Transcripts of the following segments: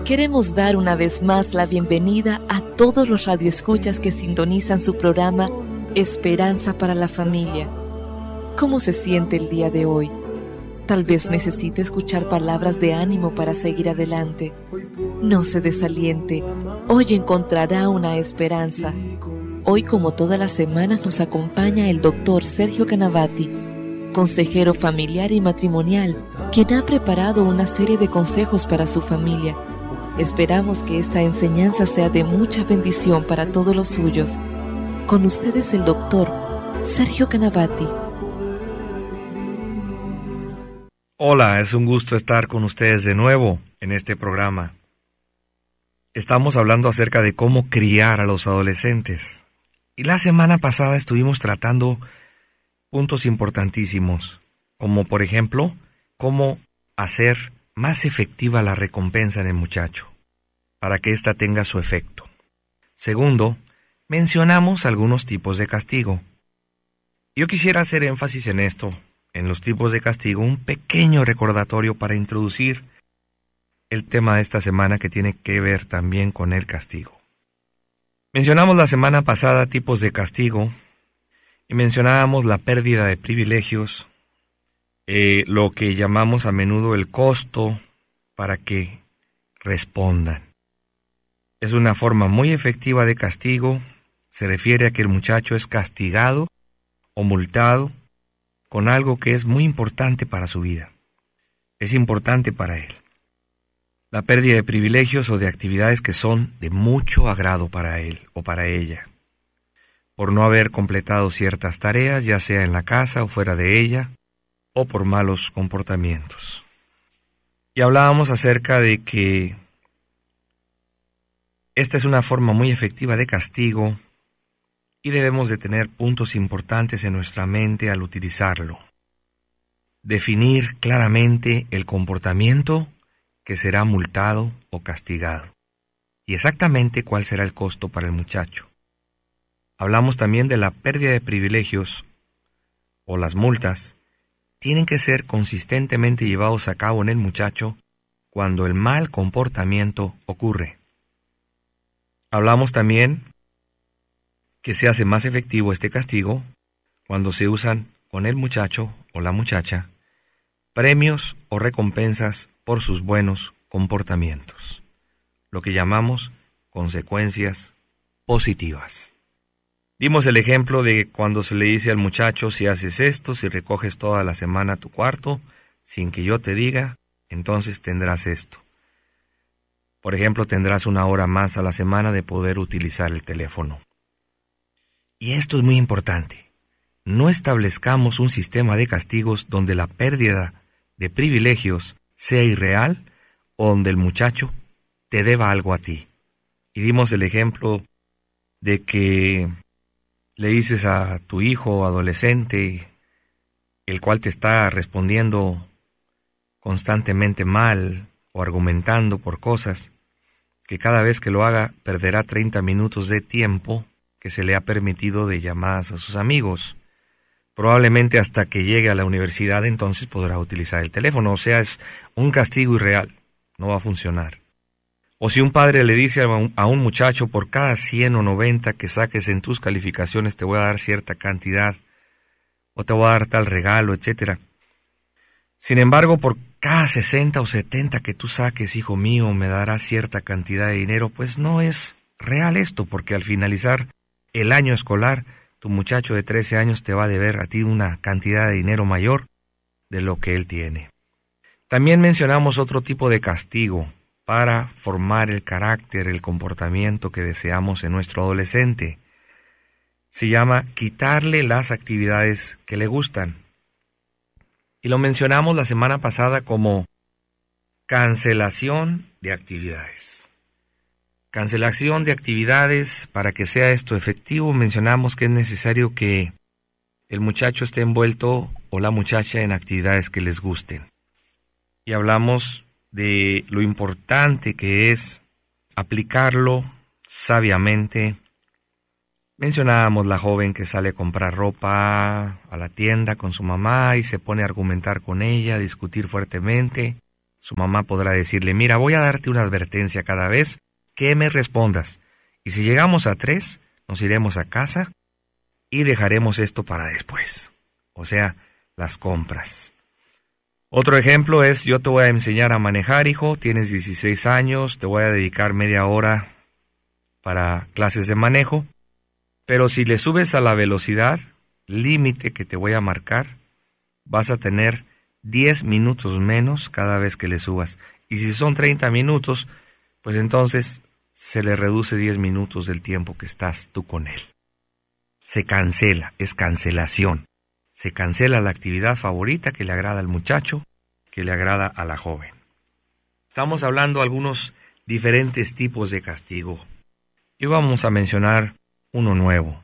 Queremos dar una vez más la bienvenida a todos los radioescuchas que sintonizan su programa Esperanza para la Familia. ¿Cómo se siente el día de hoy? Tal vez necesite escuchar palabras de ánimo para seguir adelante. No se desaliente, hoy encontrará una esperanza. Hoy, como todas las semanas, nos acompaña el doctor Sergio Canavati, consejero familiar y matrimonial, quien ha preparado una serie de consejos para su familia. Esperamos que esta enseñanza sea de mucha bendición para todos los suyos. Con ustedes el doctor Sergio Canavati. Hola, es un gusto estar con ustedes de nuevo en este programa. Estamos hablando acerca de cómo criar a los adolescentes. Y la semana pasada estuvimos tratando puntos importantísimos, como por ejemplo, cómo hacer más efectiva la recompensa en el muchacho, para que ésta tenga su efecto. Segundo, mencionamos algunos tipos de castigo. Yo quisiera hacer énfasis en esto, en los tipos de castigo, un pequeño recordatorio para introducir el tema de esta semana que tiene que ver también con el castigo. Mencionamos la semana pasada tipos de castigo y mencionábamos la pérdida de privilegios, lo que llamamos a menudo el costo para que respondan. Es una forma muy efectiva de castigo, se refiere a que el muchacho es castigado o multado con algo que es muy importante para su vida. Es importante para él. La pérdida de privilegios o de actividades que son de mucho agrado para él o para ella, por no haber completado ciertas tareas, ya sea en la casa o fuera de ella, o por malos comportamientos. Y hablábamos acerca de que esta es una forma muy efectiva de castigo y debemos de tener puntos importantes en nuestra mente al utilizarlo. Definir claramente el comportamiento que será multado o castigado y exactamente cuál será el costo para el muchacho. Hablamos también de la pérdida de privilegios o las multas. Tienen que ser consistentemente llevados a cabo en el muchacho cuando el mal comportamiento ocurre. Hablamos también que se hace más efectivo este castigo cuando se usan con el muchacho o la muchacha premios o recompensas por sus buenos comportamientos, lo que llamamos consecuencias positivas. Dimos el ejemplo de cuando se le dice al muchacho: si haces esto, si recoges toda la semana tu cuarto, sin que yo te diga, entonces tendrás esto. Por ejemplo, tendrás 1 hora más a la semana de poder utilizar el teléfono. Y esto es muy importante. No establezcamos un sistema de castigos donde la pérdida de privilegios sea irreal o donde el muchacho te deba algo a ti. Y dimos el ejemplo de que le dices a tu hijo adolescente, el cual te está respondiendo constantemente mal o argumentando por cosas, que cada vez que lo haga perderá 30 minutos de tiempo que se le ha permitido de llamadas a sus amigos. Probablemente hasta que llegue a la universidad entonces podrá utilizar el teléfono. O sea, es un castigo irreal, no va a funcionar. O si un padre le dice a un muchacho: por cada 100 o 90 que saques en tus calificaciones te voy a dar cierta cantidad, o te voy a dar tal regalo, etc. Sin embargo, por cada 60 o 70 que tú saques, hijo mío, me darás cierta cantidad de dinero, pues no es real esto, porque al finalizar el año escolar, tu muchacho de 13 años te va a deber a ti una cantidad de dinero mayor de lo que él tiene. También mencionamos otro tipo de castigo para formar el carácter, el comportamiento que deseamos en nuestro adolescente. Se llama quitarle las actividades que le gustan. Y lo mencionamos la semana pasada como cancelación de actividades. Cancelación de actividades, para que sea esto efectivo, mencionamos que es necesario que el muchacho esté envuelto o la muchacha en actividades que les gusten. Y hablamos de lo importante que es aplicarlo sabiamente. Mencionábamos la joven que sale a comprar ropa a la tienda con su mamá y se pone a argumentar con ella, a discutir fuertemente su mamá podrá decirle, mira, voy a darte una advertencia cada vez que me respondas. Y si llegamos a 3, nos iremos a casa y dejaremos esto para después. O sea, las compras. Otro ejemplo es, yo te voy a enseñar a manejar, hijo, tienes 16 años, te voy a dedicar media hora para clases de manejo, pero si le subes a la velocidad límite que te voy a marcar, vas a tener 10 minutos menos cada vez que le subas. Y si son 30 minutos, pues entonces se le reduce 10 minutos del tiempo que estás tú con él. Se cancela, es cancelación. Se cancela la actividad favorita que le agrada al muchacho, que le agrada a la joven. Estamos hablando de algunos diferentes tipos de castigo. Y vamos a mencionar uno nuevo.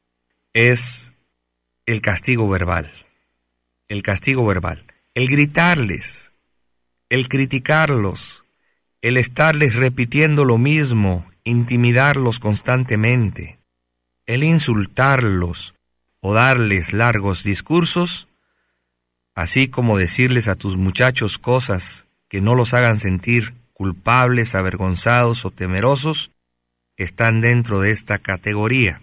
Es el castigo verbal. El castigo verbal. El gritarles, el criticarlos, el estarles repitiendo lo mismo, intimidarlos constantemente, el insultarlos o darles largos discursos, así como decirles a tus muchachos cosas que no los hagan sentir culpables, avergonzados o temerosos, están dentro de esta categoría.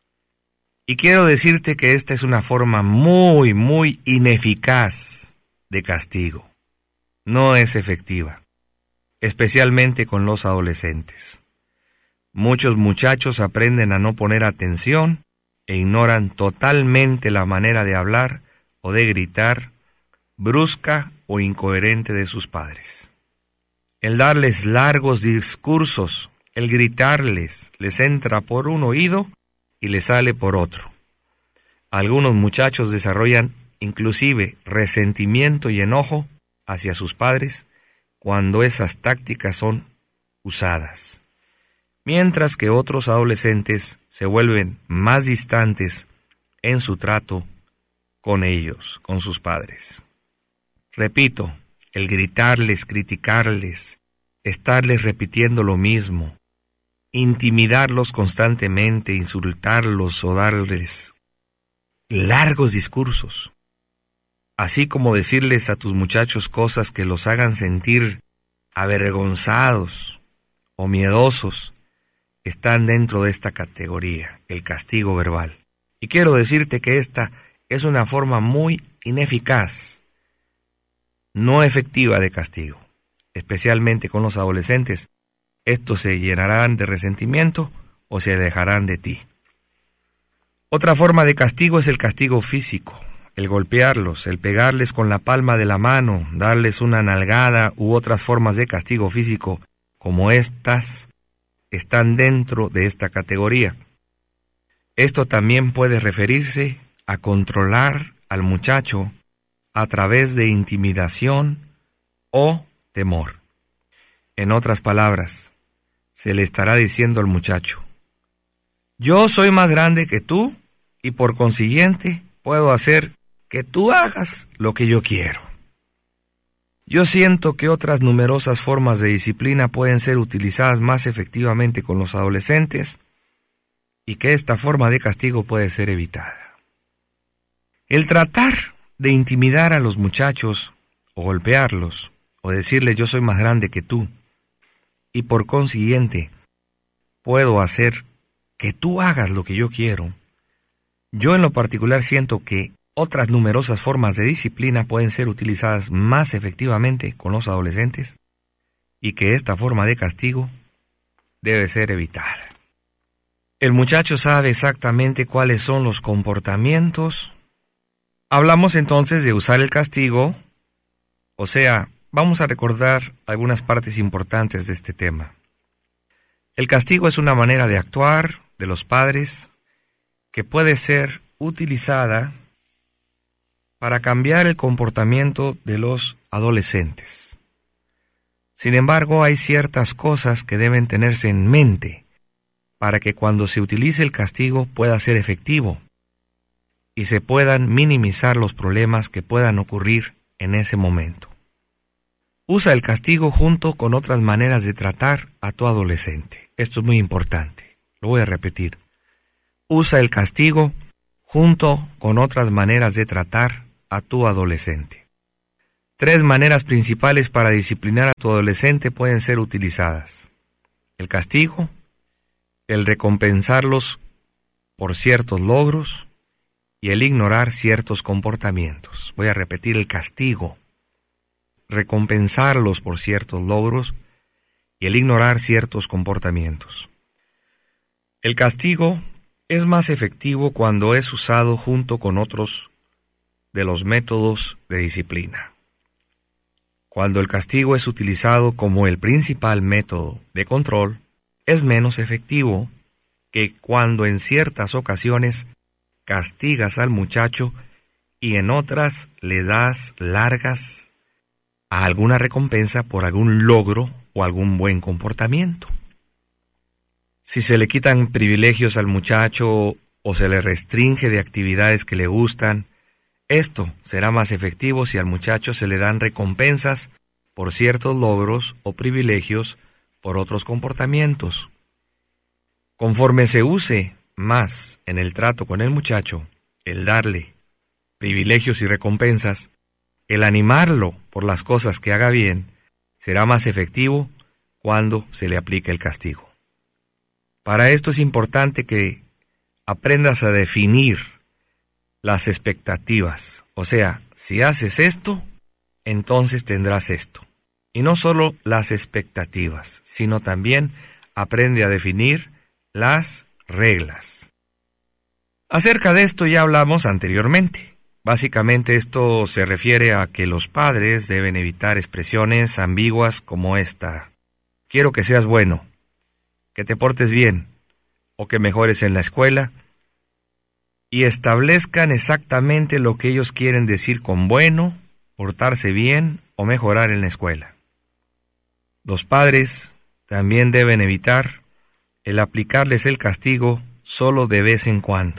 Y quiero decirte que esta es una forma muy ineficaz de castigo. No es efectiva, especialmente con los adolescentes. Muchos muchachos aprenden a no poner atención e ignoran totalmente la manera de hablar o de gritar brusca o incoherente de sus padres. El darles largos discursos, el gritarles, les entra por un oído y les sale por otro. Algunos muchachos desarrollan inclusive resentimiento y enojo hacia sus padres cuando esas tácticas son usadas, mientras que otros adolescentes se vuelven más distantes en su trato con ellos, con sus padres. Repito, el gritarles, criticarles, estarles repitiendo lo mismo, intimidarlos constantemente, insultarlos o darles largos discursos, así como decirles a tus muchachos cosas que los hagan sentir avergonzados o miedosos, están dentro de esta categoría, el castigo verbal. Y quiero decirte que esta es una forma muy ineficaz, no efectiva de castigo, especialmente con los adolescentes. Estos se llenarán de resentimiento o se alejarán de ti. Otra forma de castigo es el castigo físico, el golpearlos, el pegarles con la palma de la mano, darles una nalgada u otras formas de castigo físico como estas están dentro de esta categoría. Esto también puede referirse a controlar al muchacho a través de intimidación o temor. En otras palabras, se le estará diciendo al muchacho: yo soy más grande que tú y por consiguiente puedo hacer que tú hagas lo que yo quiero. Yo siento que otras numerosas formas de disciplina pueden ser utilizadas más efectivamente con los adolescentes y que esta forma de castigo puede ser evitada. El tratar de intimidar a los muchachos o golpearlos o decirles yo soy más grande que tú y por consiguiente puedo hacer que tú hagas lo que yo quiero. Yo en lo particular siento que otras numerosas formas de disciplina pueden ser utilizadas más efectivamente con los adolescentes y que esta forma de castigo debe ser evitada. El muchacho sabe exactamente cuáles son los comportamientos. Hablamos entonces de usar el castigo, o sea, vamos a recordar algunas partes importantes de este tema. El castigo es una manera de actuar de los padres que puede ser utilizada para cambiar el comportamiento de los adolescentes. Sin embargo, hay ciertas cosas que deben tenerse en mente para que cuando se utilice el castigo pueda ser efectivo y se puedan minimizar los problemas que puedan ocurrir en ese momento. Usa el castigo junto con otras maneras de tratar a tu adolescente. Esto es muy importante. Lo voy a repetir. Usa el castigo junto con otras maneras de tratar a tu adolescente. 3 maneras principales para disciplinar a tu adolescente pueden ser utilizadas: el castigo, el recompensarlos por ciertos logros y el ignorar ciertos comportamientos. Voy a repetir: el castigo, recompensarlos por ciertos logros y el ignorar ciertos comportamientos. El castigo es más efectivo cuando es usado junto con otros de los métodos de disciplina. Cuando el castigo es utilizado como el principal método de control, es menos efectivo que cuando en ciertas ocasiones castigas al muchacho y en otras le das largas a alguna recompensa por algún logro o algún buen comportamiento. Si se le quitan privilegios al muchacho o se le restringe de actividades que le gustan, esto será más efectivo si al muchacho se le dan recompensas por ciertos logros o privilegios por otros comportamientos. Conforme se use más en el trato con el muchacho, el darle privilegios y recompensas, el animarlo por las cosas que haga bien, será más efectivo cuando se le aplique el castigo. Para esto es importante que aprendas a definir las expectativas. O sea, si haces esto, entonces tendrás esto. Y no solo las expectativas, sino también aprende a definir las reglas. Acerca de esto ya hablamos anteriormente. Básicamente esto se refiere a que los padres deben evitar expresiones ambiguas como esta: quiero que seas bueno, que te portes bien o que mejores en la escuela, y establezcan exactamente lo que ellos quieren decir con bueno, portarse bien o mejorar en la escuela. Los padres también deben evitar el aplicarles el castigo solo de vez en cuando.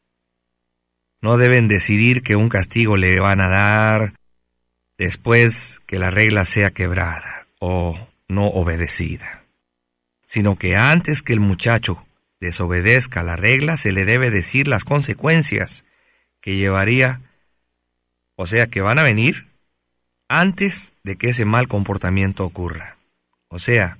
No deben decidir que un castigo le van a dar después que la regla sea quebrada o no obedecida, sino que antes que el muchacho desobedezca la regla se le debe decir las consecuencias que llevaría, o sea que van a venir antes de que ese mal comportamiento ocurra. O sea,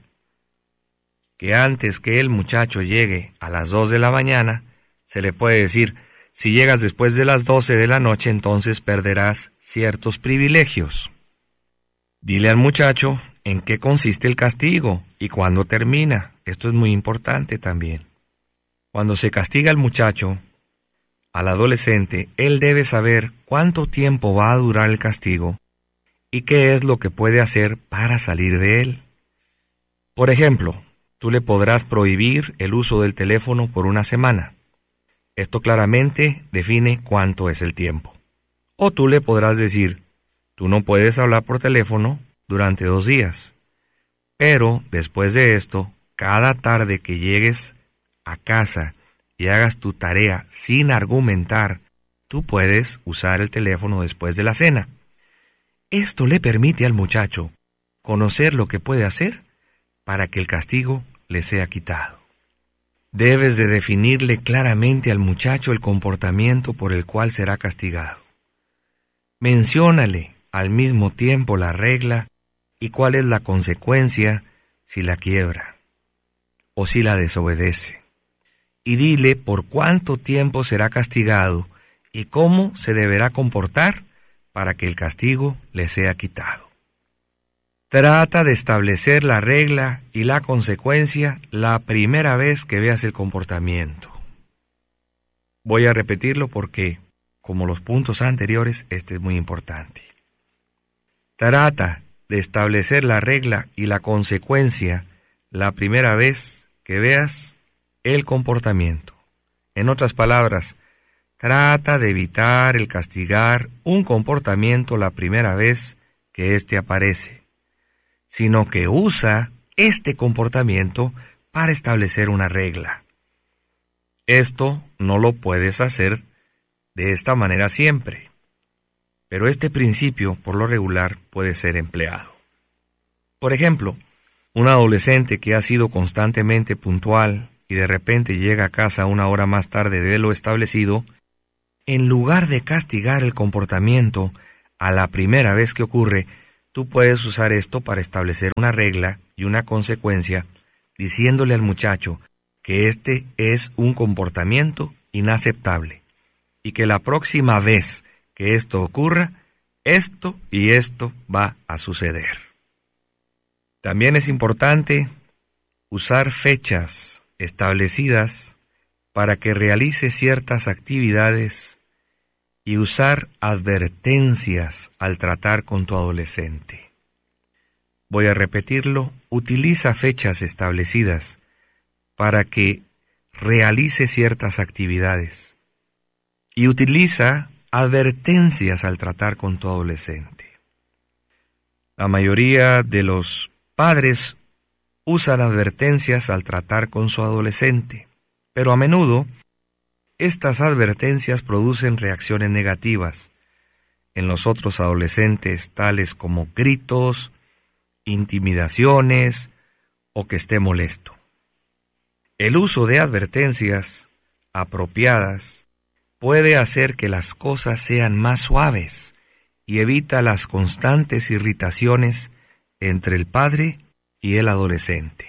que antes que el muchacho llegue a las 2 de la mañana, se le puede decir: si llegas después de las 12 de la noche, entonces perderás ciertos privilegios. Dile al muchacho en qué consiste el castigo y cuándo termina. Esto es muy importante también. Cuando se castiga al muchacho, al adolescente, él debe saber cuánto tiempo va a durar el castigo y qué es lo que puede hacer para salir de él. Por ejemplo, tú le podrás prohibir el uso del teléfono por una semana. Esto claramente define cuánto es el tiempo. O tú le podrás decir: tú no puedes hablar por teléfono durante 2 días. Pero después de esto, cada tarde que llegues a casa y hagas tu tarea sin argumentar, tú puedes usar el teléfono después de la cena. Esto le permite al muchacho conocer lo que puede hacer para que el castigo le sea quitado. Debes de definirle claramente al muchacho el comportamiento por el cual será castigado. Menciónale al mismo tiempo la regla y cuál es la consecuencia si la quiebra o si la desobedece. Y dile por cuánto tiempo será castigado y cómo se deberá comportar para que el castigo le sea quitado. Trata de establecer la regla y la consecuencia la primera vez que veas el comportamiento. Voy a repetirlo porque, como los puntos anteriores, este es muy importante. Trata de establecer la regla y la consecuencia la primera vez que veas el comportamiento. En otras palabras, trata de evitar el castigar un comportamiento la primera vez que éste aparece, sino que usa este comportamiento para establecer una regla. Esto no lo puedes hacer de esta manera siempre, pero este principio, por lo regular, puede ser empleado. Por ejemplo, un adolescente que ha sido constantemente puntual y de repente llega a casa 1 hora más tarde de lo establecido, en lugar de castigar el comportamiento, a la primera vez que ocurre, tú puedes usar esto para establecer una regla y una consecuencia, diciéndole al muchacho que este es un comportamiento inaceptable y que la próxima vez que esto ocurra, esto y esto va a suceder. También es importante usar fechas establecidas para que realice ciertas actividades y usar advertencias al tratar con tu adolescente. Voy a repetirlo, utiliza fechas establecidas para que realice ciertas actividades y utiliza advertencias al tratar con tu adolescente. La mayoría de los padres usan advertencias al tratar con su adolescente, pero a menudo estas advertencias producen reacciones negativas en los otros adolescentes, tales como gritos, intimidaciones o que esté molesto. El uso de advertencias apropiadas puede hacer que las cosas sean más suaves y evita las constantes irritaciones entre el padre y el adolescente.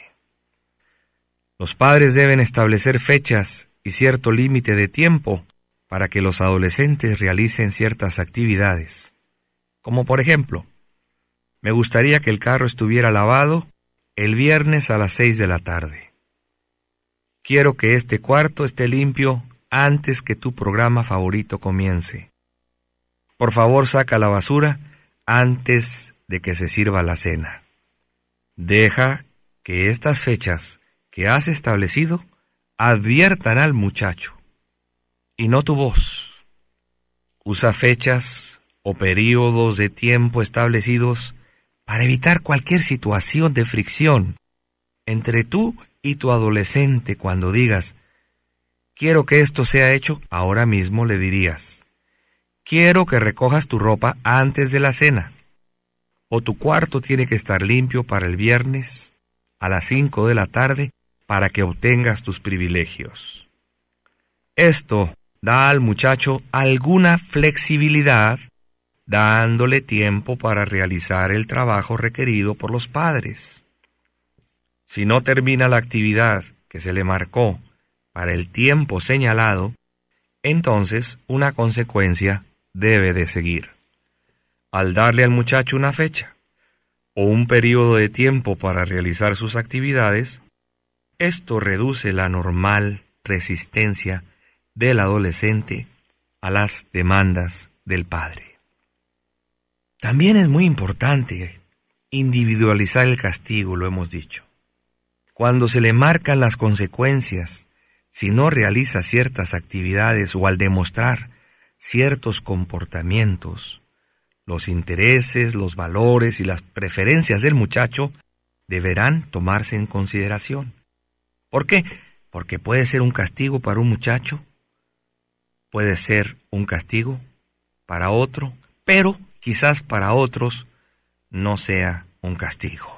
Los padres deben establecer fechas y cierto límite de tiempo para que los adolescentes realicen ciertas actividades, como por ejemplo, me gustaría que el carro estuviera lavado el viernes a las 6 de la tarde. Quiero que este cuarto esté limpio antes que tu programa favorito comience. Por favor, saca la basura antes de que se sirva la cena. Deja que estas fechas que has establecido adviertan al muchacho y no tu voz. Usa fechas o períodos de tiempo establecidos para evitar cualquier situación de fricción entre tú y tu adolescente. Cuando digas, quiero que esto sea hecho, ahora mismo le dirías, quiero que recojas tu ropa antes de la cena, o tu cuarto tiene que estar limpio para el viernes a las 5 de la tarde para que obtengas tus privilegios. Esto da al muchacho alguna flexibilidad, dándole tiempo para realizar el trabajo requerido por los padres. Si no termina la actividad que se le marcó para el tiempo señalado, entonces una consecuencia debe de seguir. Al darle al muchacho una fecha o un periodo de tiempo para realizar sus actividades, esto reduce la normal resistencia del adolescente a las demandas del padre. También es muy importante individualizar el castigo, lo hemos dicho. Cuando se le marcan las consecuencias, si no realiza ciertas actividades o al demostrar ciertos comportamientos, los intereses, los valores y las preferencias del muchacho deberán tomarse en consideración. ¿Por qué? Porque puede ser un castigo para un muchacho, puede ser un castigo para otro, pero quizás para otros no sea un castigo.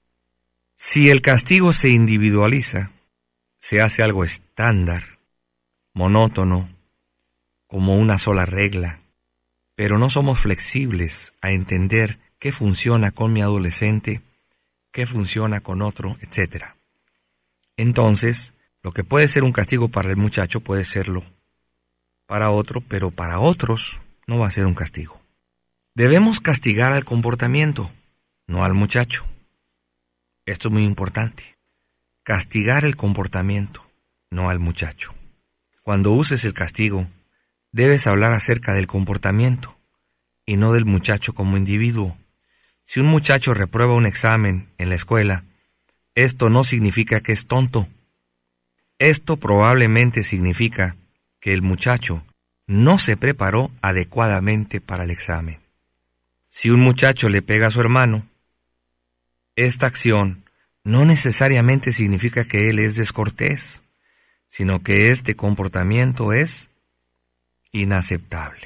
Si el castigo se individualiza, se hace algo estándar, monótono, como una sola regla, pero no somos flexibles a entender qué funciona con mi adolescente, qué funciona con otro, etc. Entonces, lo que puede ser un castigo para el muchacho puede serlo para otro, pero para otros no va a ser un castigo. Debemos castigar al comportamiento, no al muchacho. Esto es muy importante. Castigar el comportamiento, no al muchacho. Cuando uses el castigo, debes hablar acerca del comportamiento y no del muchacho como individuo. Si un muchacho reprueba un examen en la escuela, esto no significa que es tonto. Esto probablemente significa que el muchacho no se preparó adecuadamente para el examen. Si un muchacho le pega a su hermano, esta acción no necesariamente significa que él es descortés, sino que este comportamiento es inaceptable.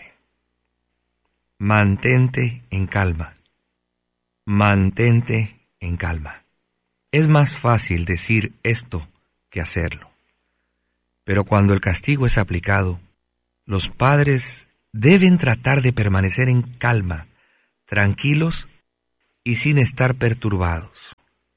Mantente en calma. Mantente en calma. Es más fácil decir esto que hacerlo. Pero cuando el castigo es aplicado, los padres deben tratar de permanecer en calma, tranquilos y sin estar perturbados.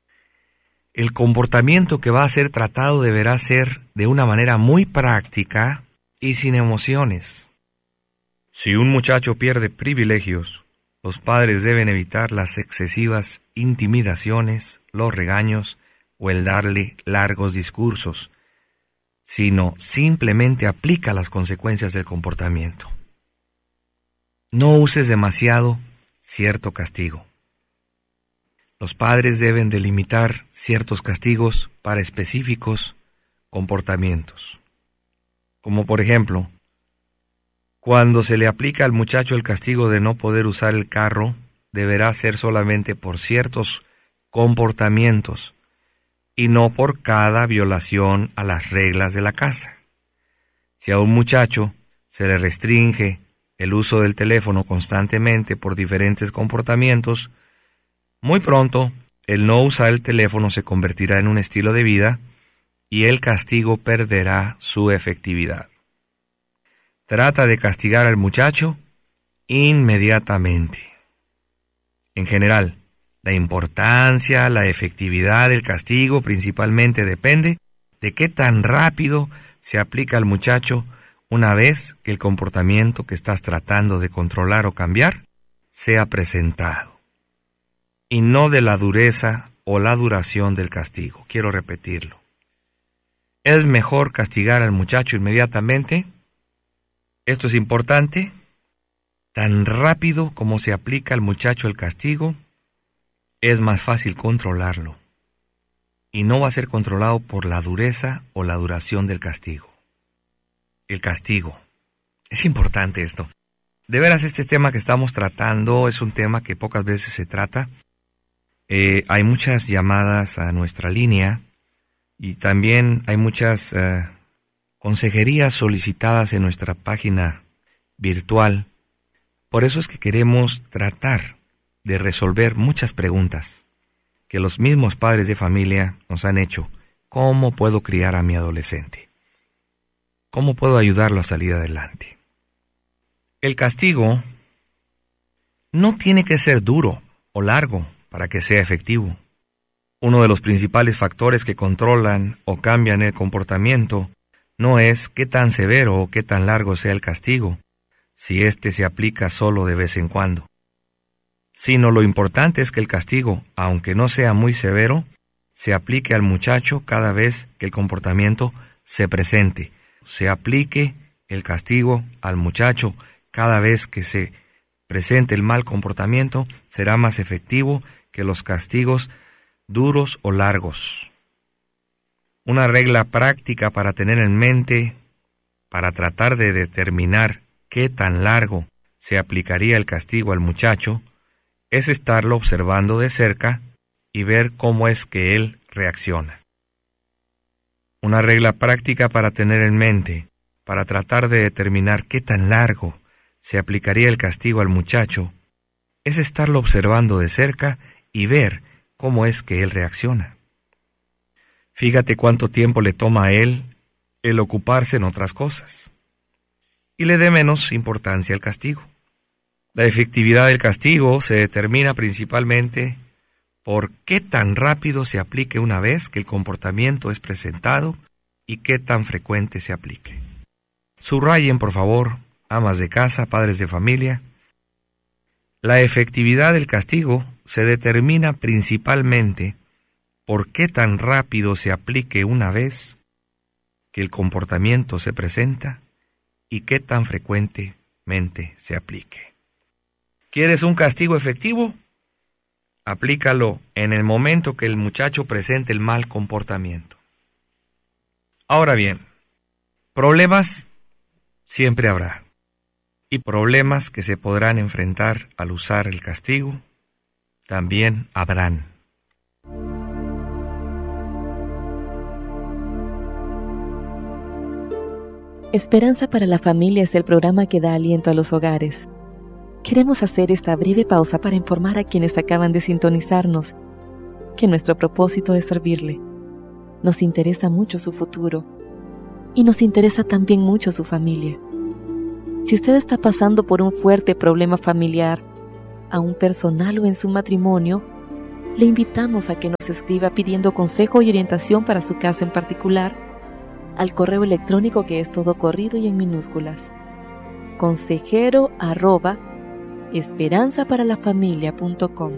El comportamiento que va a ser tratado deberá ser de una manera muy práctica y sin emociones. Si un muchacho pierde privilegios, los padres deben evitar las excesivas intimidaciones, los regaños o el darle largos discursos, sino simplemente aplica las consecuencias del comportamiento. No uses demasiado cierto castigo. Los padres deben delimitar ciertos castigos para específicos comportamientos. Como por ejemplo, cuando se le aplica al muchacho el castigo de no poder usar el carro, deberá ser solamente por ciertos comportamientos y no por cada violación a las reglas de la casa. Si a un muchacho se le restringe el uso del teléfono constantemente por diferentes comportamientos, muy pronto el no usar el teléfono se convertirá en un estilo de vida y el castigo perderá su efectividad. Trata de castigar al muchacho inmediatamente. En general, la importancia, la efectividad del castigo principalmente depende de qué tan rápido se aplica al muchacho una vez que el comportamiento que estás tratando de controlar o cambiar sea presentado, y no de la dureza o la duración del castigo. Quiero repetirlo. ¿Es mejor castigar al muchacho inmediatamente? Esto es importante. Tan rápido como se aplica al muchacho el castigo, es más fácil controlarlo. Y no va a ser controlado por la dureza o la duración del castigo. El castigo. Es importante esto. De veras, este tema que estamos tratando es un tema que pocas veces se trata. Hay muchas llamadas a nuestra línea y también hay muchas consejerías solicitadas en nuestra página virtual. Por eso es que queremos tratar de resolver muchas preguntas que los mismos padres de familia nos han hecho. ¿Cómo puedo criar a mi adolescente? ¿Cómo puedo ayudarlo a salir adelante? El castigo no tiene que ser duro o largo para que sea efectivo. Uno de los principales factores que controlan o cambian el comportamiento no es qué tan severo o qué tan largo sea el castigo, si éste se aplica solo de vez en cuando, sino lo importante es que el castigo, aunque no sea muy severo, se aplique al muchacho cada vez que el comportamiento se presente. Se aplique el castigo al muchacho cada vez que se presente el mal comportamiento, será más efectivo que los castigos duros o largos. Una regla práctica para tener en mente, para tratar de determinar qué tan largo se aplicaría el castigo al muchacho, es estarlo observando de cerca y ver cómo es que él reacciona. Una regla práctica para tener en mente, para tratar de determinar qué tan largo se aplicaría el castigo al muchacho, es estarlo observando de cerca y ver cómo es que él reacciona. Fíjate cuánto tiempo le toma a él el ocuparse en otras cosas, y le dé menos importancia al castigo. La efectividad del castigo se determina principalmente por qué tan rápido se aplique una vez que el comportamiento es presentado y qué tan frecuente se aplique. Subrayen, por favor, amas de casa, padres de familia. La efectividad del castigo se determina principalmente por qué tan rápido se aplique una vez que el comportamiento se presenta y qué tan frecuentemente se aplique. ¿Quieres un castigo efectivo? Aplícalo en el momento que el muchacho presente el mal comportamiento. Ahora bien, problemas siempre habrá, y problemas que se podrán enfrentar al usar el castigo también habrán. Esperanza para la Familia es el programa que da aliento a los hogares. Queremos hacer esta breve pausa para informar a quienes acaban de sintonizarnos que nuestro propósito es servirle. Nos interesa mucho su futuro y nos interesa también mucho su familia. Si usted está pasando por un fuerte problema familiar, aún personal o en su matrimonio, le invitamos a que nos escriba pidiendo consejo y orientación para su caso en particular al correo electrónico que es todo corrido y en minúsculas: consejero@esperanzaparalafamilia.com,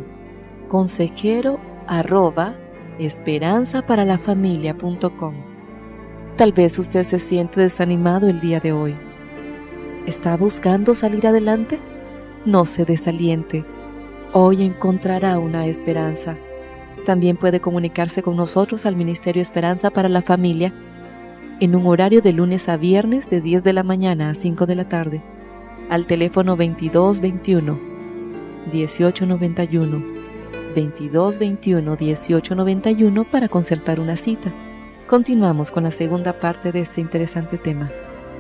consejero@esperanzaparalafamilia.com. Tal vez usted se siente desanimado el día de hoy. ¿Está buscando salir adelante? No se desaliente. Hoy encontrará una esperanza. También puede comunicarse con nosotros al Ministerio Esperanza para la Familia en un horario de lunes a viernes de 10 de la mañana a 5 de la tarde, al teléfono 2221-1891, 2221-1891 para concertar una cita. Continuamos con la segunda parte de este interesante tema.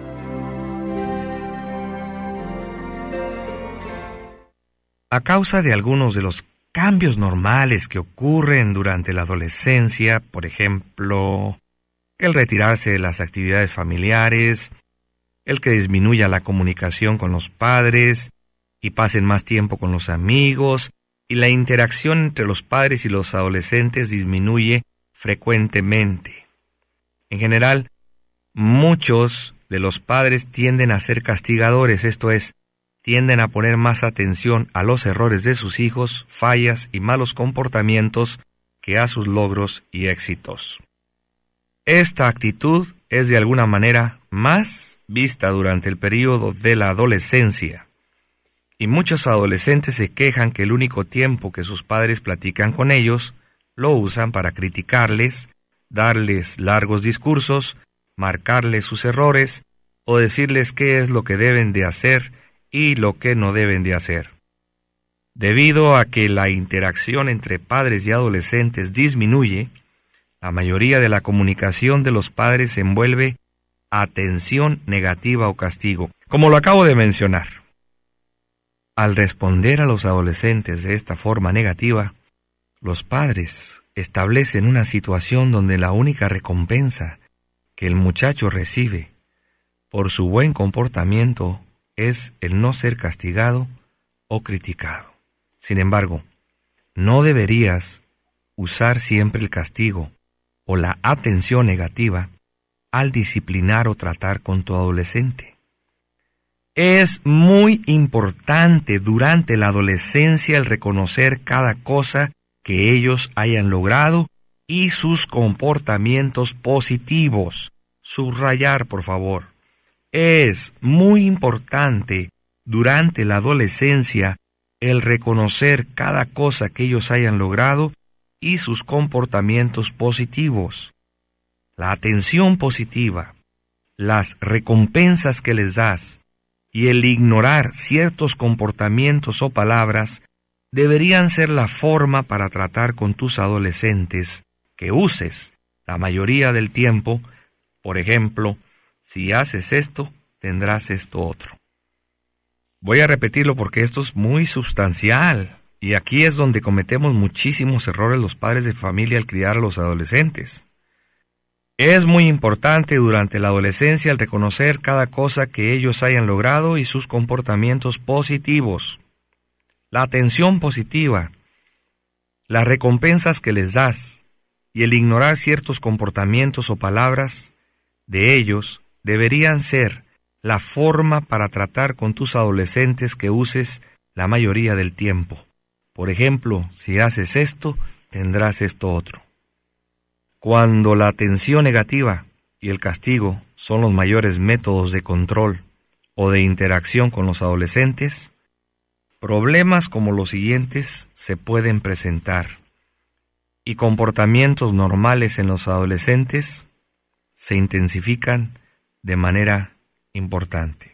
A causa de algunos de los cambios normales que ocurren durante la adolescencia, por ejemplo, el retirarse de las actividades familiares, el que disminuya la comunicación con los padres y pasen más tiempo con los amigos, y la interacción entre los padres y los adolescentes disminuye frecuentemente. En general, muchos de los padres tienden a ser castigadores, esto es, tienden a poner más atención a los errores de sus hijos, fallas y malos comportamientos que a sus logros y éxitos. Esta actitud es de alguna manera más vista durante el periodo de la adolescencia, y muchos adolescentes se quejan que el único tiempo que sus padres platican con ellos lo usan para criticarles, darles largos discursos, marcarles sus errores o decirles qué es lo que deben de hacer y lo que no deben de hacer. Debido a que la interacción entre padres y adolescentes disminuye, la mayoría de la comunicación de los padres se envuelve atención negativa o castigo, como lo acabo de mencionar. Al responder a los adolescentes de esta forma negativa, los padres establecen una situación donde la única recompensa que el muchacho recibe por su buen comportamiento es el no ser castigado o criticado. Sin embargo, no deberías usar siempre el castigo o la atención negativa al disciplinar o tratar con tu adolescente. Es muy importante durante la adolescencia el reconocer cada cosa que ellos hayan logrado y sus comportamientos positivos. Subrayar, por favor. Es muy importante durante la adolescencia el reconocer cada cosa que ellos hayan logrado y sus comportamientos positivos. La atención positiva, las recompensas que les das y el ignorar ciertos comportamientos o palabras deberían ser la forma para tratar con tus adolescentes que uses la mayoría del tiempo. Por ejemplo, si haces esto, tendrás esto otro. Voy a repetirlo porque esto es muy sustancial, y aquí es donde cometemos muchísimos errores los padres de familia al criar a los adolescentes. Es muy importante durante la adolescencia el reconocer cada cosa que ellos hayan logrado y sus comportamientos positivos. La atención positiva, las recompensas que les das y el ignorar ciertos comportamientos o palabras de ellos deberían ser la forma para tratar con tus adolescentes que uses la mayoría del tiempo. Por ejemplo, si haces esto, tendrás esto otro. Cuando la atención negativa y el castigo son los mayores métodos de control o de interacción con los adolescentes, problemas como los siguientes se pueden presentar, y comportamientos normales en los adolescentes se intensifican de manera importante.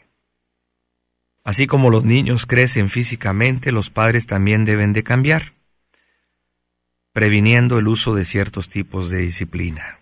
Así como los niños crecen físicamente, los padres también deben de cambiar, previniendo el uso de ciertos tipos de disciplina.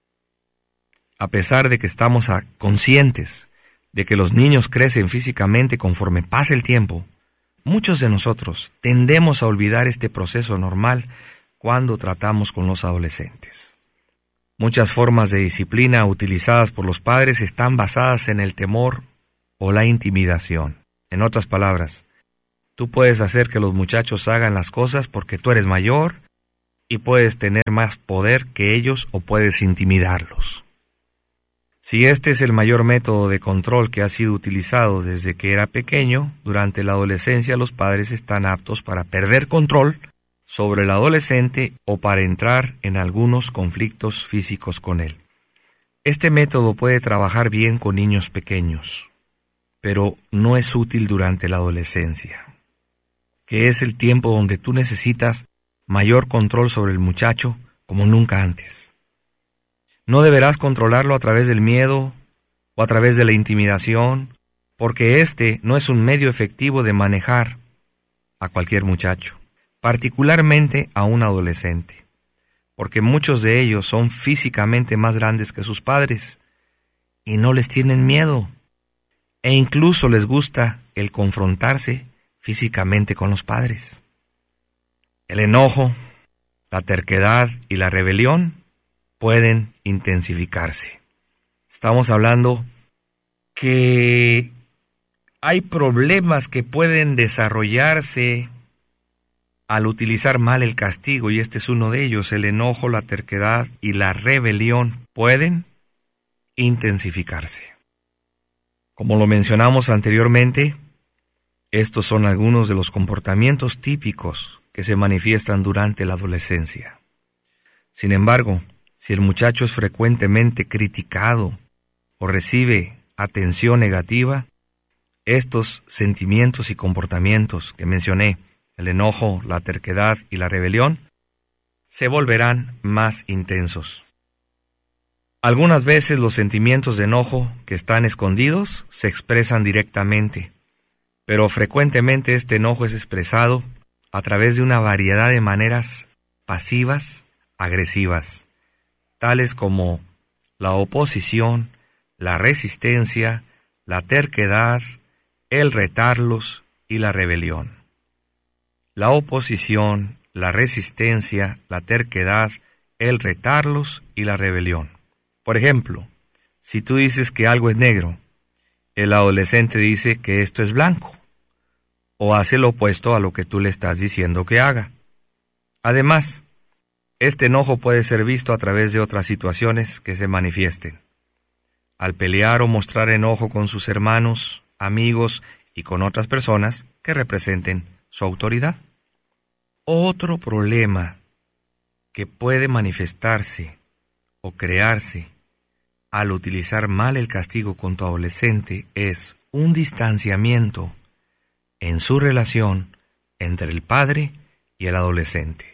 A pesar de que estamos conscientes de que los niños crecen físicamente conforme pasa el tiempo, muchos de nosotros tendemos a olvidar este proceso normal cuando tratamos con los adolescentes. Muchas formas de disciplina utilizadas por los padres están basadas en el temor o la intimidación. En otras palabras, tú puedes hacer que los muchachos hagan las cosas porque tú eres mayor y puedes tener más poder que ellos o puedes intimidarlos. Si este es el mayor método de control que ha sido utilizado desde que era pequeño, durante la adolescencia los padres están aptos para perder control sobre el adolescente o para entrar en algunos conflictos físicos con él. Este método puede trabajar bien con niños pequeños, pero no es útil durante la adolescencia, que es el tiempo donde tú necesitas mayor control sobre el muchacho como nunca antes. No deberás controlarlo a través del miedo o a través de la intimidación, porque este no es un medio efectivo de manejar a cualquier muchacho, particularmente a un adolescente, porque muchos de ellos son físicamente más grandes que sus padres y no les tienen miedo, e incluso les gusta el confrontarse físicamente con los padres. El enojo, la terquedad y la rebelión pueden intensificarse. Estamos hablando que hay problemas que pueden desarrollarse al utilizar mal el castigo, y este es uno de ellos. El enojo, la terquedad y la rebelión pueden intensificarse. Como lo mencionamos anteriormente, estos son algunos de los comportamientos típicos que se manifiestan durante la adolescencia. Sin embargo, si el muchacho es frecuentemente criticado o recibe atención negativa, estos sentimientos y comportamientos que mencioné, el enojo, la terquedad y la rebelión, se volverán más intensos. Algunas veces los sentimientos de enojo que están escondidos se expresan directamente, pero frecuentemente este enojo es expresado a través de una variedad de maneras pasivas, agresivas, tales como la oposición, la resistencia, la terquedad, el retarlos y la rebelión. La oposición, la resistencia, la terquedad, el retarlos y la rebelión. Por ejemplo, si tú dices que algo es negro, el adolescente dice que esto es blanco, o hace lo opuesto a lo que tú le estás diciendo que haga. Además, este enojo puede ser visto a través de otras situaciones que se manifiesten. Al pelear o mostrar enojo con sus hermanos, amigos y con otras personas que representen su autoridad. Otro problema que puede manifestarse o crearse al utilizar mal el castigo con tu adolescente es un distanciamiento en su relación entre el padre y el adolescente.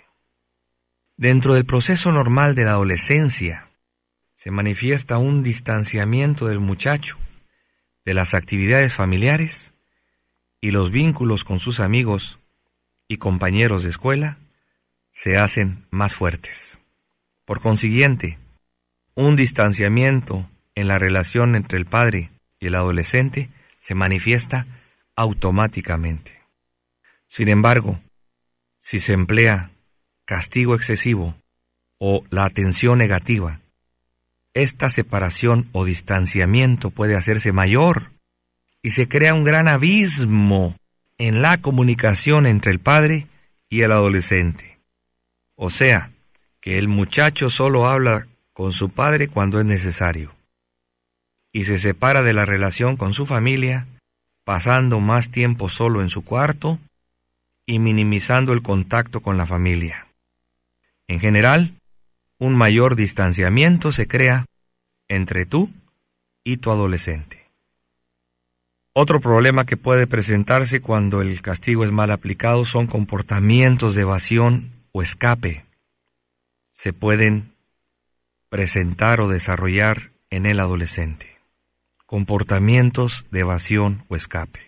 Dentro del proceso normal de la adolescencia, se manifiesta un distanciamiento del muchacho de las actividades familiares y los vínculos con sus amigos y compañeros de escuela se hacen más fuertes. Por consiguiente, un distanciamiento en la relación entre el padre y el adolescente se manifiesta automáticamente. Sin embargo, si se emplea castigo excesivo o la atención negativa, esta separación o distanciamiento puede hacerse mayor y se crea un gran abismo en la comunicación entre el padre y el adolescente. O sea, que el muchacho solo habla con su padre cuando es necesario y se separa de la relación con su familia, pasando más tiempo solo en su cuarto y minimizando el contacto con la familia. En general, un mayor distanciamiento se crea entre tú y tu adolescente. Otro problema que puede presentarse cuando el castigo es mal aplicado son comportamientos de evasión o escape. Se pueden presentar o desarrollar en el adolescente. Comportamientos de evasión o escape.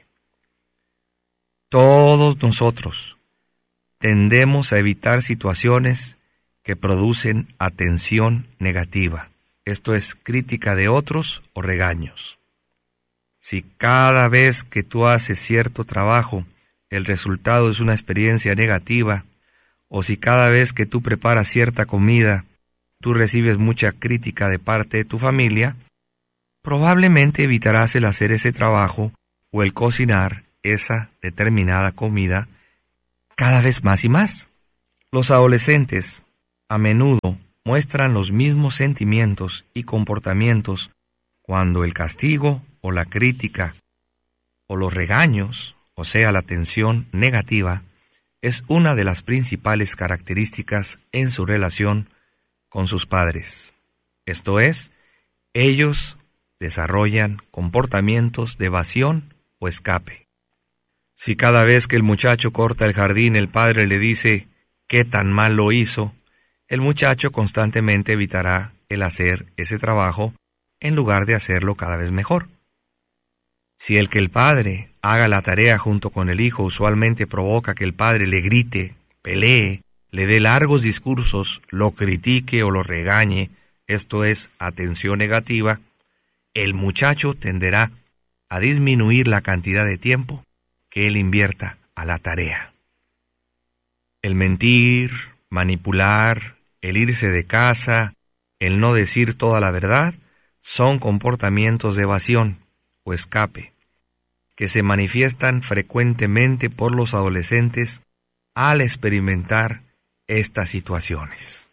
Todos nosotros tendemos a evitar situaciones que producen atención negativa. Esto es crítica de otros o regaños. Si cada vez que tú haces cierto trabajo, el resultado es una experiencia negativa, o si cada vez que tú preparas cierta comida, tú recibes mucha crítica de parte de tu familia, probablemente evitarás el hacer ese trabajo o el cocinar esa determinada comida cada vez más y más. Los adolescentes a menudo muestran los mismos sentimientos y comportamientos cuando el castigo o la crítica o los regaños, o sea, la atención negativa, es una de las principales características en su relación con sus padres. Esto es, ellos desarrollan comportamientos de evasión o escape. Si cada vez que el muchacho corta el jardín el padre le dice qué tan mal lo hizo, el muchacho constantemente evitará el hacer ese trabajo en lugar de hacerlo cada vez mejor. Si el que el padre haga la tarea junto con el hijo usualmente provoca que el padre le grite, pelee, le dé largos discursos, lo critique o lo regañe, esto es atención negativa, el muchacho tenderá a disminuir la cantidad de tiempo que él invierta a la tarea. El mentir, manipular, el irse de casa, el no decir toda la verdad, son comportamientos de evasión o escape, que se manifiestan frecuentemente por los adolescentes al experimentar estas situaciones.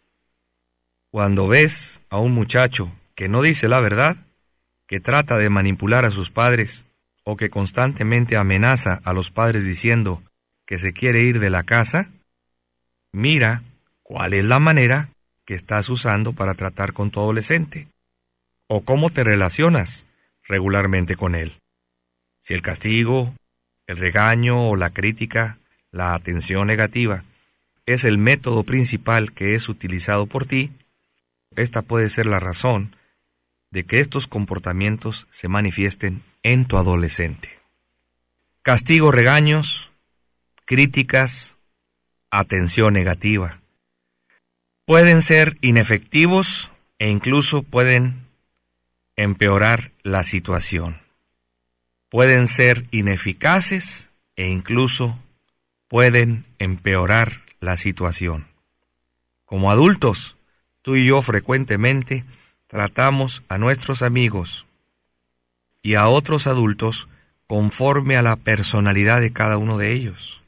Cuando ves a un muchacho que no dice la verdad, que trata de manipular a sus padres o que constantemente amenaza a los padres diciendo que se quiere ir de la casa, mira cuál es la manera que estás usando para tratar con tu adolescente o cómo te relacionas regularmente con él. Si el castigo, el regaño o la crítica, la atención negativa, es el método principal que es utilizado por ti, esta puede ser la razón de que estos comportamientos se manifiesten en tu adolescente. Castigo, regaños, críticas, atención negativa. Pueden ser inefectivos e incluso pueden empeorar la situación. Pueden ser ineficaces e incluso pueden empeorar la situación. Como adultos, tú y yo frecuentemente tratamos a nuestros amigos y a otros adultos conforme a la personalidad de cada uno de ellos.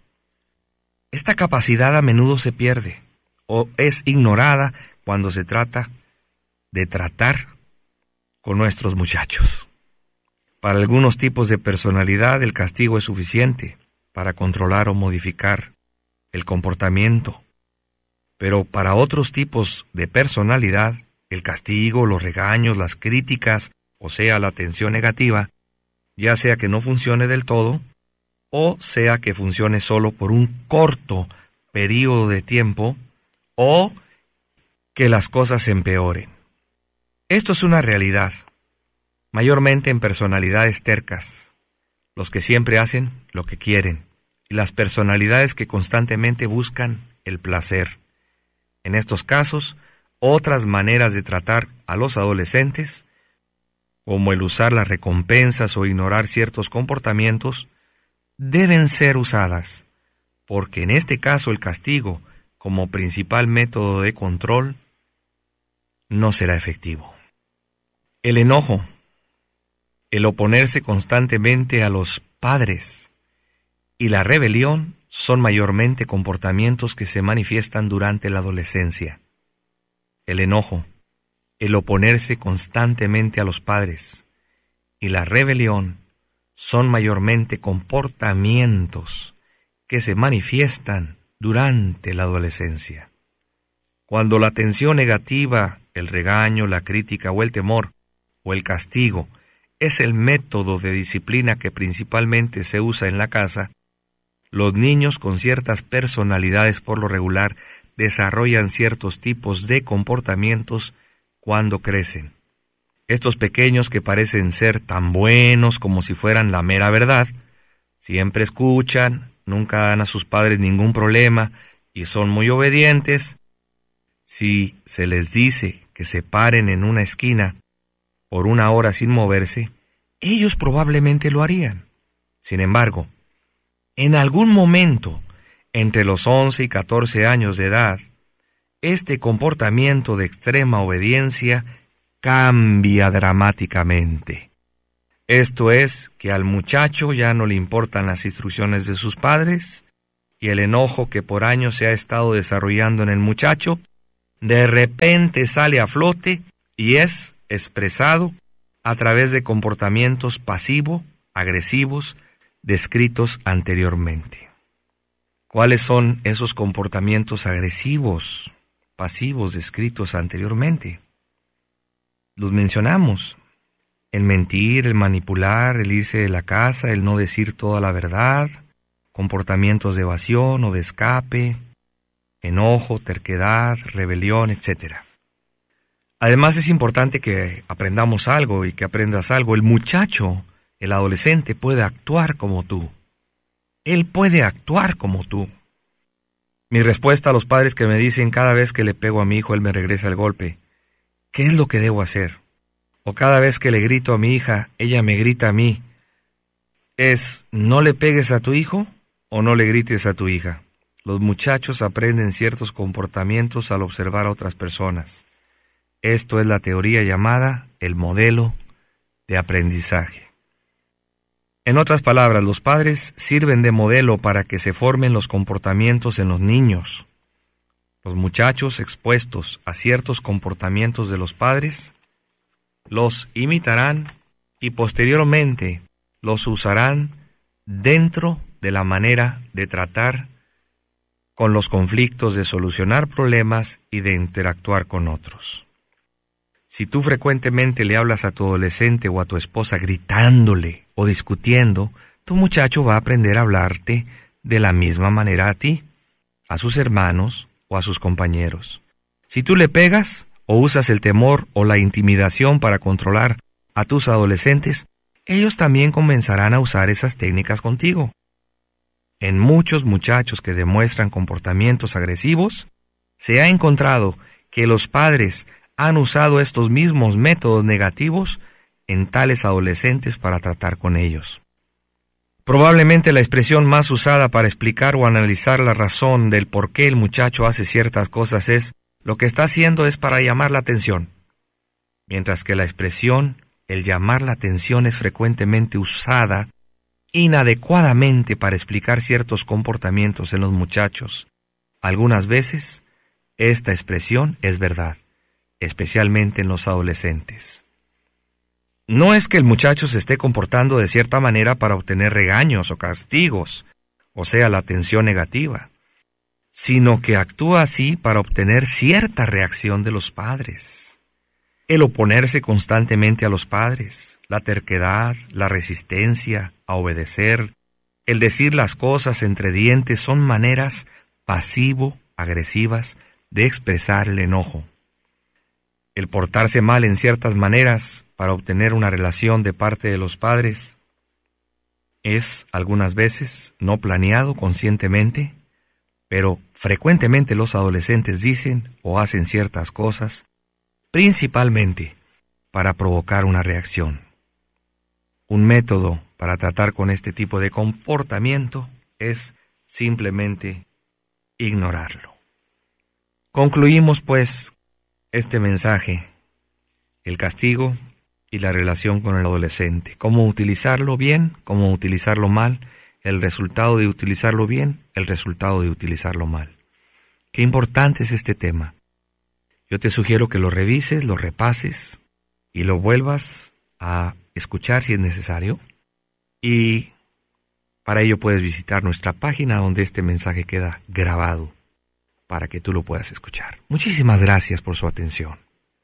Esta capacidad a menudo se pierde o es ignorada cuando se trata de tratar con nuestros muchachos. Para algunos tipos de personalidad el castigo es suficiente para controlar o modificar el comportamiento, pero para otros tipos de personalidad el castigo, los regaños, las críticas, o sea, la atención negativa, ya sea que no funcione del todo, o sea que funcione solo por un corto periodo de tiempo, o que las cosas se empeoren. Esto es una realidad, mayormente en personalidades tercas, los que siempre hacen lo que quieren, y las personalidades que constantemente buscan el placer. En estos casos, otras maneras de tratar a los adolescentes, como el usar las recompensas o ignorar ciertos comportamientos, deben ser usadas, porque en este caso el castigo, como principal método de control, no será efectivo. El enojo, el oponerse constantemente a los padres y la rebelión son mayormente comportamientos que se manifiestan durante la adolescencia. El enojo, el oponerse constantemente a los padres y la rebelión son mayormente comportamientos que se manifiestan durante la adolescencia. Cuando la atención negativa, el regaño, la crítica o el temor o el castigo es el método de disciplina que principalmente se usa en la casa, los niños con ciertas personalidades por lo regular desarrollan ciertos tipos de comportamientos cuando crecen. Estos pequeños que parecen ser tan buenos como si fueran la mera verdad, siempre escuchan, nunca dan a sus padres ningún problema y son muy obedientes. Si se les dice que se paren en una esquina por una hora sin moverse, ellos probablemente lo harían. Sin embargo, en algún momento, entre los 11 y 14 años de edad, este comportamiento de extrema obediencia cambia dramáticamente. Esto es que al muchacho ya no le importan las instrucciones de sus padres y el enojo que por años se ha estado desarrollando en el muchacho, de repente sale a flote y es expresado a través de comportamientos pasivo-agresivos descritos anteriormente. ¿Cuáles son esos comportamientos agresivos, pasivos descritos anteriormente? Los mencionamos: el mentir, el manipular, el irse de la casa, el no decir toda la verdad, comportamientos de evasión o de escape, enojo, terquedad, rebelión, etc. Además, es importante que aprendamos algo y que aprendas algo. El muchacho, el adolescente, puede actuar como tú. Él puede actuar como tú. Mi respuesta a los padres que me dicen: cada vez que le pego a mi hijo, él me regresa el golpe, ¿qué es lo que debo hacer? O cada vez que le grito a mi hija, ella me grita a mí, es: no le pegues a tu hijo o no le grites a tu hija. Los muchachos aprenden ciertos comportamientos al observar a otras personas. Esto es la teoría llamada el modelo de aprendizaje. En otras palabras, los padres sirven de modelo para que se formen los comportamientos en los niños. Los muchachos expuestos a ciertos comportamientos de los padres los imitarán y posteriormente los usarán dentro de la manera de tratar con los conflictos, de solucionar problemas y de interactuar con otros. Si tú frecuentemente le hablas a tu adolescente o a tu esposa gritándole o discutiendo, tu muchacho va a aprender a hablarte de la misma manera a ti, a sus hermanos o a sus compañeros. Si tú le pegas o usas el temor o la intimidación para controlar a tus adolescentes, ellos también comenzarán a usar esas técnicas contigo. En muchos muchachos que demuestran comportamientos agresivos, se ha encontrado que los padres han usado estos mismos métodos negativos en tales adolescentes para tratar con ellos. Probablemente la expresión más usada para explicar o analizar la razón del por qué el muchacho hace ciertas cosas es: lo que está haciendo es para llamar la atención. Mientras que la expresión, el llamar la atención, es frecuentemente usada inadecuadamente para explicar ciertos comportamientos en los muchachos. Algunas veces, esta expresión es verdad, especialmente en los adolescentes. No es que el muchacho se esté comportando de cierta manera para obtener regaños o castigos, o sea, la atención negativa, sino que actúa así para obtener cierta reacción de los padres. El oponerse constantemente a los padres, la terquedad, la resistencia a obedecer, el decir las cosas entre dientes son maneras pasivo-agresivas de expresar el enojo. El portarse mal en ciertas maneras para obtener una relación de parte de los padres es algunas veces no planeado conscientemente, pero frecuentemente los adolescentes dicen o hacen ciertas cosas principalmente para provocar una reacción. Un método para tratar con este tipo de comportamiento es simplemente ignorarlo. Concluimos pues este mensaje: el castigo y la relación con el adolescente. Cómo utilizarlo bien, cómo utilizarlo mal, el resultado de utilizarlo bien, el resultado de utilizarlo mal. Qué importante es este tema. Yo te sugiero que lo revises, lo repases y lo vuelvas a escuchar si es necesario. Y para ello puedes visitar nuestra página donde este mensaje queda grabado para que tú lo puedas escuchar. Muchísimas gracias por su atención.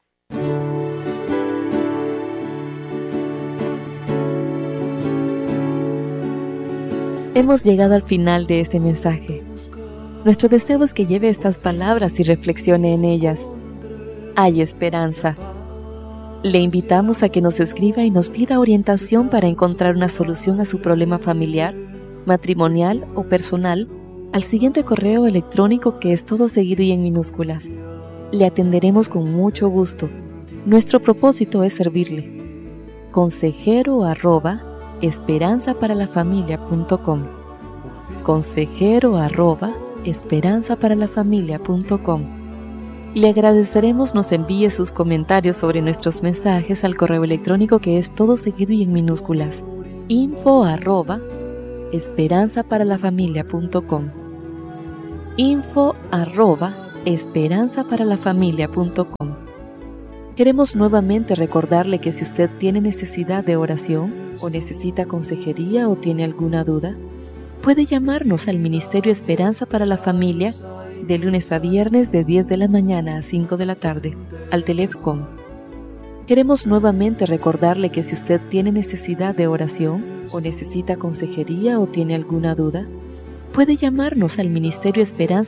Hemos llegado al final de este mensaje. Nuestro deseo es que lleve estas palabras y reflexione en ellas. Hay esperanza. Le invitamos a que nos escriba y nos pida orientación para encontrar una solución a su problema familiar, matrimonial o personal al siguiente correo electrónico, que es todo seguido y en minúsculas. Le atenderemos con mucho gusto. Nuestro propósito es servirle. consejero@esperanzaparalafamilia.com consejero@esperanzaparalafamilia.com Le agradeceremos nos envíe sus comentarios sobre nuestros mensajes al correo electrónico, que es todo seguido y en minúsculas: info@esperanzaparalafamilia.com, info@esperanzaparalafamilia.com. Queremos nuevamente recordarle que si usted tiene necesidad de oración o necesita consejería o tiene alguna duda, puede llamarnos al Ministerio Esperanza para la Familia de lunes a viernes de 10 de la mañana a 5 de la tarde al teléfono. Queremos nuevamente recordarle que si usted tiene necesidad de oración o necesita consejería o tiene alguna duda, puede llamarnos al Ministerio Esperanza